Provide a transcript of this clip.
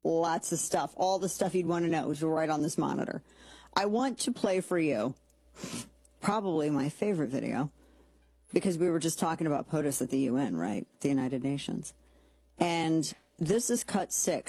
Lots of stuff. All the stuff you'd want to know is right on this monitor. I want to play for you probably my favorite video, because we were just talking about POTUS at the UN, right? The United Nations. And this is cut 6.